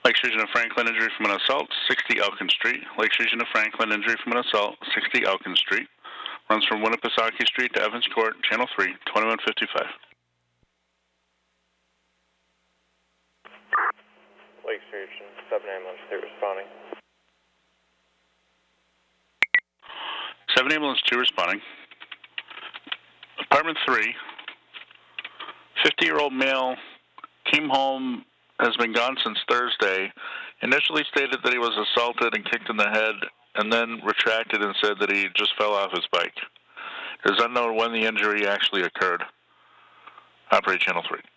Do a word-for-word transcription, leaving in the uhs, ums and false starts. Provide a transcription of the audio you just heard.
Lakes Region of Franklin, injury from an assault, sixty Elkin Street. Lakes Region of Franklin, injury from an assault, sixty Elkin Street. Runs from Winnipesaukee Street to Evans Court, Channel three, twenty-one fifty-five. Lakes Region, seven ambulance two responding. seven ambulance two responding. Apartment three, fifty-year-old male came home, has been gone since Thursday. Initially stated that he was assaulted and kicked in the head, and then retracted and said that he just fell off his bike. It is unknown when the injury actually occurred. Operate Channel three.